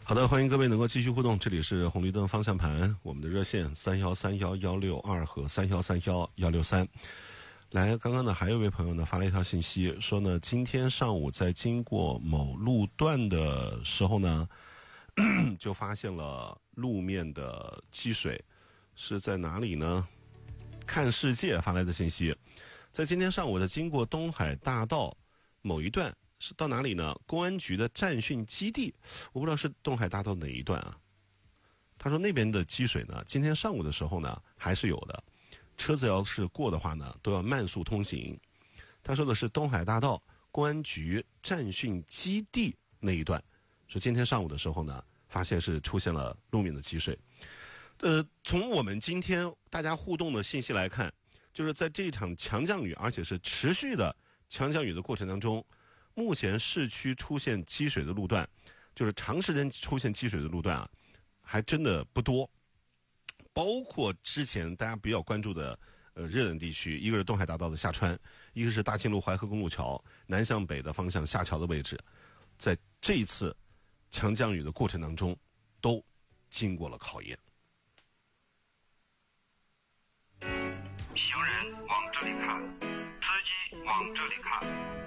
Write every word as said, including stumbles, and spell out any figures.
好的，欢迎各位能够继续互动，这里是红绿灯方向盘，我们的热线三幺三幺幺六二和三幺三幺幺六三。来，刚刚呢还有一位朋友呢发了一条信息，说呢今天上午在经过某路段的时候呢，就发现了路面的积水，是在哪里呢？看世界发来的信息，在今天上午在经过东海大道某一段。是到哪里呢？公安局的战训基地，我不知道是东海大道哪一段啊。他说那边的积水呢，今天上午的时候呢还是有的，车子要是过的话呢，都要慢速通行。他说的是东海大道公安局战训基地那一段，说今天上午的时候呢，发现是出现了路面的积水。呃，从我们今天大家互动的信息来看，就是在这场强降雨，而且是持续的强降雨的过程当中。目前市区出现积水的路段，就是长时间出现积水的路段啊，还真的不多。包括之前大家比较关注的呃热点地区，一个是东海大道的下穿，一个是大庆路淮河公路桥南向北的方向下桥的位置，在这一次强降雨的过程当中，都经过了考验。 行人往这里看，司机往这里看。